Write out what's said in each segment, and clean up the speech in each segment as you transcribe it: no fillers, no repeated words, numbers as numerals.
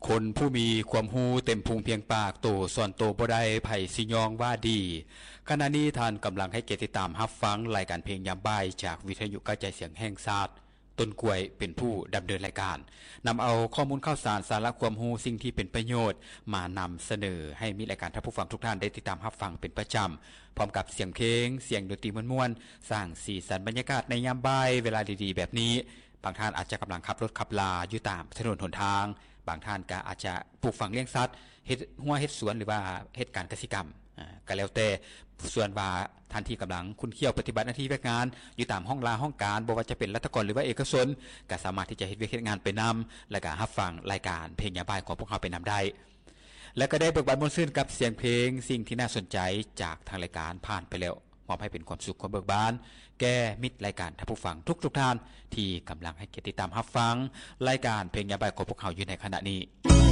คนผู้มีความหูเต็มพุงเพียงปากโตส่วนโตบ่ได้ไผสิยองว่าดีขณะนี้ท่านกำลังให้เกียรติตามรับฟังรายการเพลงยามบ่ายจากวิทยุกระจายเสียงแห่งชาติต้นกล้วยเป็นผู้ดำเนินรายการนำเอาข้อมูลข่าวสารสาระความรู้สิ่งที่เป็นประโยชน์มานำเสนอให้มีรายการท่านผู้ฟังทุกท่านได้ติดตามรับฟังเป็นประจำพร้อมกับเสียงเพลงเสียงดนตรีม่วนๆสร้างสีสันบรรยากาศในยามบ่ายเวลาดีๆแบบนี้บางท่านอาจจะกำลังขับรถขับลาอยู่ตามถนนหนทางบางท่านก็อาจจะปลูกฝังเลี้ยงสัตว์เฮ็ดหัวเฮ็ดสวนหรือว่าเฮ็ดการเกษตรกรรมก็แล้วแต่ส่วนว่าท่านที่กำลังคุ้นเคี่ยวปฏิบัติหน้าที่ราชการอยู่ตามห้องลาห้องการบ่ว่าจะเป็นรัฐกรหรือว่าเอกชนก็สามารถที่จะเฮ็ดเวียกเฮ็ดงานไปนำและก็รับฟังรายการเพลงยามบ่ายของพวกเราไปนำได้และก็ได้เบิกบานม่วนซื่นกับเสียงเพลงสิ่งที่น่าสนใจจากทางรายการผ่านไปแล้วมอบให้เป็นความสุขความเบิกบานแก่มิตรรายการท่านผู้ฟังทุกท่านที่กำลังให้เกียรติติดตามรับฟังรายการเพลงยามบ่ายของพวกเขาอยู่ในขณะนี้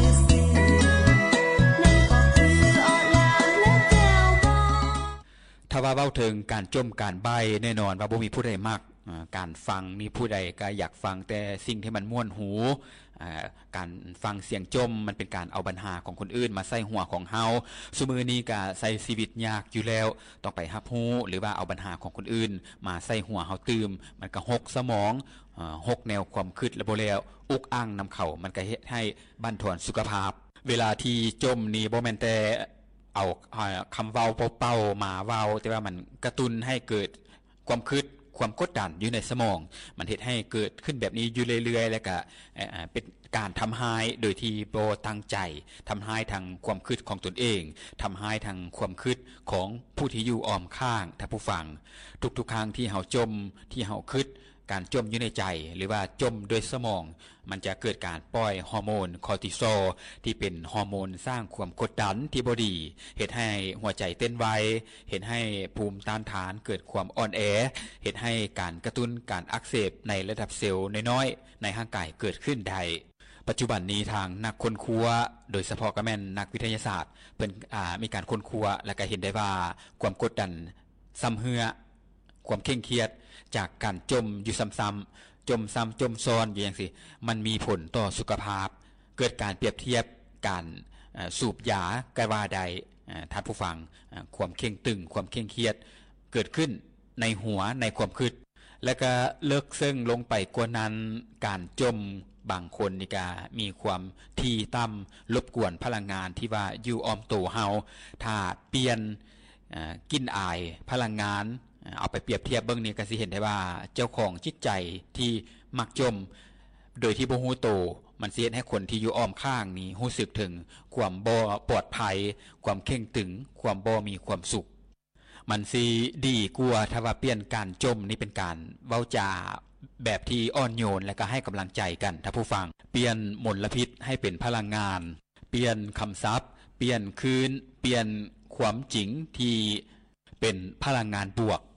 ถ้าว่าเว้าถึงการจมการใบ้แน่นอนว่าบ่มีผู้ใดมักการฟังนี่ผู้ใดก็อยากฟังแต่สิ่งที่มันม่วนหูการฟังเสียงจมมันเป็นการเอาปัญหาของคนอื่นมาใส่หัวของเฮาซุมื้อนี้ก็ใส่ชีวิตยากอยู่แล้วต้องไปรับรู้หรือว่าเอาปัญหาของคนอื่นมาใส่หัวเฮาตื่มมันก็หกสมองหกแนวความคิดแล้วบ่แล้วอุกอั้งนำเข้ามันก็เฮ็ดให้บั่นทอนสุขภาพเวลาที่จมนี่บ่แม่นแต่เอาคำเว้าเป้าๆมาเว้าแต่ว่ามันกระตุ้นให้เกิดความคิดความกดดันอยู่ในสมองมันเฮ็ดให้เกิดขึ้นแบบนี้อยู่เรื่อยๆแล้วก็เป็นการทำให้โดยที่บ่ตั้งใจทำให้ทางความคิดของตนเองทำให้ทางความคิดของผู้ที่อยู่อ้อมข้างท่านผู้ฟังทุกๆครั้งที่เฮาจมที่เฮาคิดการจมอยู่ในใจหรือว่าจมโดยสมองมันจะเกิดการปล่อยฮอร์โมนคอร์ติซอลที่เป็นฮอร์โมนสร้างความกดดันที่บ่ดีเฮ็ดให้หัวใจเต้นไวเฮ็ดให้ภูมิต้านทานเกิดความอ่อนแอเฮ็ดให้การกระตุ้นการอักเสบในระดับเซลล์น้อยๆในร่างกายเกิดขึ้นได้ปัจจุบันนี้ทางนักค้นคว้าโดยเฉพาะก็แม่นนักวิทยาศาสตร์เพิ่นมีการค้นคว้าและก็เห็นได้ว่าความกดดันซ้ำเหือความเคร่งเครียดจากการจมอยู่ซ้ำๆจมซ้ำจมซ้อนอยู่อย่างสิมันมีผลต่อสุขภาพเกิดการเปรียบเทียบการสูบยากว่าใดท่านผู้ฟังความเคร่งตึงความเคร่งเครียดเกิดขึ้นในหัวในความคิดและก็เลิกซึ่งลงไปกว่านั้นการจมบางคนนี่ก็มีความที่ต่ำรบกวนพลังงานที่ว่าอยู่อ้อมตัวเฮาถ้าเปลี่ยนกินอายพลังงานเอาไปเปรียบเทียบเบิ่งนี่ก็สิเห็นได้ว่าเจ้าของจิตใจที่มักจมโดยที่บ่ฮู้โตมันสิเฮ็ดให้คนที่อยู่อ้อมข้างนี้รู้สึกถึงความบ่ปลอดภัยความเข่งตึงความบ่มีความสุขมันสิดีกว่าถ้าว่าเปลี่ยนการจมนี่เป็นการเว้าจาแบบที่อ่อนโยนและก็ให้กำลังใจกันท่านผู้ฟังเปลี่ยนมลพิษให้เป็นพลังงานเปลี่ยนคำศัพท์เปลี่ยนคืนเปลี่ยนความจริงที่เป็นพลังงานบวก